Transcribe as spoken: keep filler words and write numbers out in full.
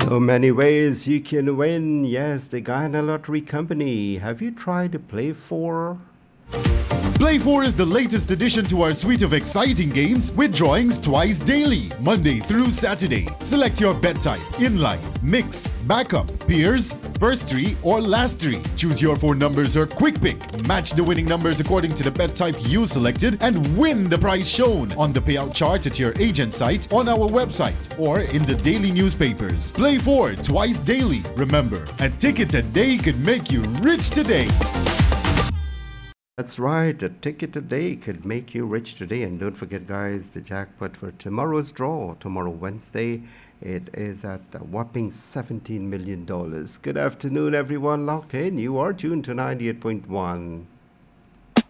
So many ways you can win. Yes, the Guyana Lottery Company. Have you tried to play for? Play four is the latest addition to our suite of exciting games with drawings twice daily, Monday through Saturday. Select your bet type, inline, mix, backup, peers, first three, or last three. Choose your four numbers or quick pick. Match the winning numbers according to the bet type you selected and win the prize shown on the payout chart at your agent site, on our website, or in the daily newspapers. Play four twice daily. Remember, a ticket a day could make you rich today. That's right, a ticket a day could make you rich today. And don't forget, guys, the jackpot for tomorrow's draw, tomorrow Wednesday, it is at a whopping seventeen million dollars. Good afternoon, everyone locked in. You are tuned to ninety-eight point one.